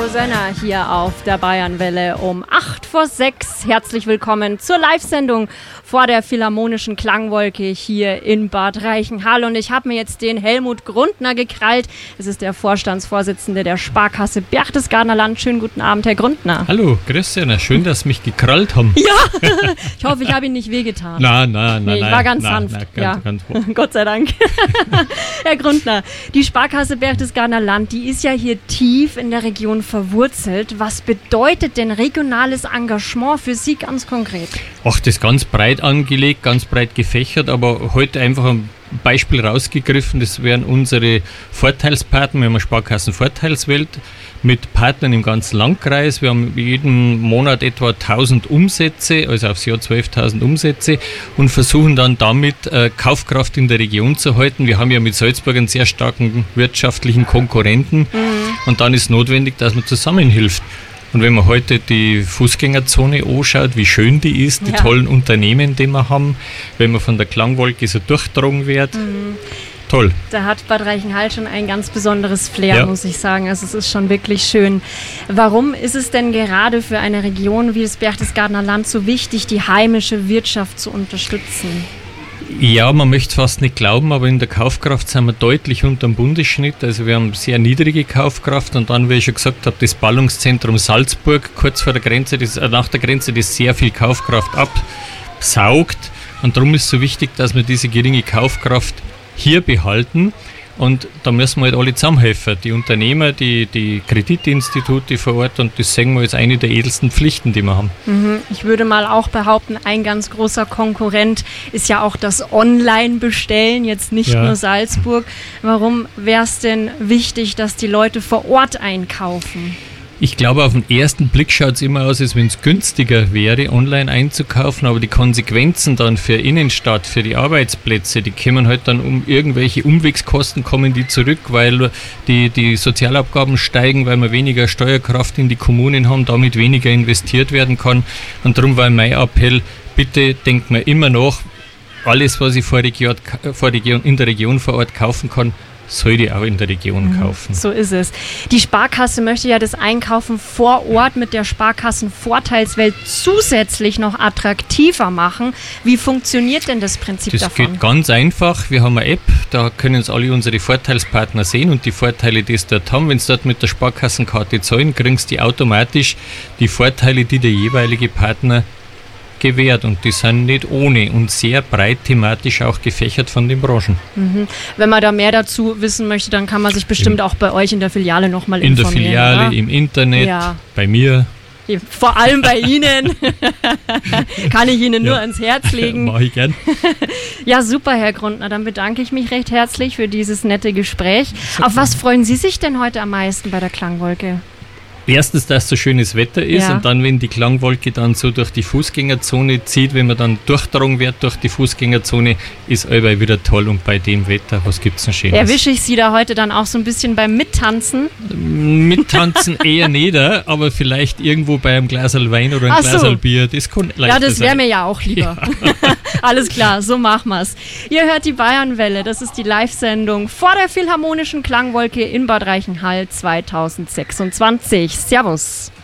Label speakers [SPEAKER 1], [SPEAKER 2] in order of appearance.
[SPEAKER 1] Rosanna hier auf der Bayernwelle um 8:06. Herzlich willkommen zur Live-Sendung vor der Philharmonischen Klangwolke hier in Bad Reichenhall. Und ich habe mir jetzt den Helmut Grundner gekrallt. Es ist der Vorstandsvorsitzende der Sparkasse Berchtesgadener Land. Schönen guten Abend, Herr Grundner.
[SPEAKER 2] Hallo, grüß Sie. Schön, dass Sie mich gekrallt haben.
[SPEAKER 1] Ja, ich hoffe, ich habe Ihnen nicht wehgetan.
[SPEAKER 2] Nein.
[SPEAKER 1] Ich war ganz sanft.
[SPEAKER 2] Ganz
[SPEAKER 1] Gott sei Dank. Herr Grundner, die Sparkasse Berchtesgadener Land, die ist ja hier tief in der Region verwurzelt. Was bedeutet denn regionales Engagement für Sie ganz konkret?
[SPEAKER 2] Ach, das ist ganz breit angelegt, ganz breit gefächert, aber heute einfach ein Beispiel rausgegriffen, das wären unsere Vorteilspartner. Wir haben eine Sparkassenvorteilswelt mit Partnern im ganzen Landkreis. Wir haben jeden Monat etwa 1000 Umsätze, also aufs Jahr 12.000 Umsätze und versuchen dann damit Kaufkraft in der Region zu halten. Wir haben ja mit Salzburg einen sehr starken wirtschaftlichen Konkurrenten und dann ist notwendig, dass man zusammenhilft. Und wenn man heute die Fußgängerzone anschaut, wie schön die ist, die tollen Unternehmen, die wir haben, wenn man von der Klangwolke so durchdrungen wird, toll.
[SPEAKER 1] Da hat Bad Reichenhall schon ein ganz besonderes Flair, muss ich sagen. Also es ist schon wirklich schön. Warum ist es denn gerade für eine Region wie das Berchtesgadener Land so wichtig, die heimische Wirtschaft zu unterstützen?
[SPEAKER 2] Ja, man möchte es fast nicht glauben, aber in der Kaufkraft sind wir deutlich unter dem Bundesschnitt. Also wir haben sehr niedrige Kaufkraft und dann, wie ich schon gesagt habe, das Ballungszentrum Salzburg kurz vor der Grenze, nach der Grenze, das sehr viel Kaufkraft absaugt. Und darum ist es so wichtig, dass wir diese geringe Kaufkraft hier behalten. Und da müssen wir halt alle zusammenhelfen. Die Unternehmer, die Kreditinstitute vor Ort, und das sehen wir als eine der edelsten Pflichten, die wir haben.
[SPEAKER 1] Ich würde mal auch behaupten, ein ganz großer Konkurrent ist ja auch das Online-Bestellen, jetzt nicht nur Salzburg. Warum wäre es denn wichtig, dass die Leute vor Ort einkaufen?
[SPEAKER 2] Ich glaube, auf den ersten Blick schaut es immer aus, als wenn es günstiger wäre, online einzukaufen, aber die Konsequenzen dann für Innenstadt, für die Arbeitsplätze, die kommen halt dann um irgendwelche Umwegskosten, kommen die zurück, weil die Sozialabgaben steigen, weil wir weniger Steuerkraft in die Kommunen haben, damit weniger investiert werden kann. Und darum war mein Appell, bitte denkt mir immer noch, alles, was ich in der Region vor Ort kaufen kann, soll die auch in der Region kaufen.
[SPEAKER 1] So ist es. Die Sparkasse möchte ja das Einkaufen vor Ort mit der Sparkassenvorteilswelt zusätzlich noch attraktiver machen. Wie funktioniert denn das Prinzip davon?
[SPEAKER 2] Das geht ganz einfach. Wir haben eine App, da können uns alle unsere Vorteilspartner sehen und die Vorteile, die sie dort haben. Wenn sie dort mit der Sparkassenkarte zahlen, kriegen sie automatisch die Vorteile, die der jeweilige Partner gewährt, und die sind nicht ohne und sehr breit thematisch auch gefächert von den Branchen.
[SPEAKER 1] Wenn man da mehr dazu wissen möchte, dann kann man sich bestimmt auch bei euch in der Filiale nochmal informieren.
[SPEAKER 2] In der Filiale, oder? Im Internet, bei mir.
[SPEAKER 1] Vor allem bei Ihnen. Kann ich Ihnen nur ans Herz legen.
[SPEAKER 2] Mache ich gern.
[SPEAKER 1] Ja, super, Herr Grundner. Dann bedanke ich mich recht herzlich für dieses nette Gespräch. Auf was freuen Sie sich denn heute am meisten bei der Klangwolke?
[SPEAKER 2] Erstens, dass so schönes Wetter ist, und dann, wenn die Klangwolke dann so durch die Fußgängerzone zieht, wenn man dann durchgetragen wird durch die Fußgängerzone, ist allweil wieder toll. Und bei dem Wetter, was gibt es denn Schönes?
[SPEAKER 1] Erwische ich Sie da heute dann auch so ein bisschen beim Mittanzen?
[SPEAKER 2] Mittanzen eher nicht, aber vielleicht irgendwo bei einem Glasl Wein oder einem Glasl Bier. Das kann leicht sein.
[SPEAKER 1] Ja, das wäre mir ja auch lieber. Ja. Alles klar, so machen wir's. Ihr hört die Bayernwelle, das ist die Live-Sendung vor der Philharmonischen Klangwolke in Bad Reichenhall 2026. Servus.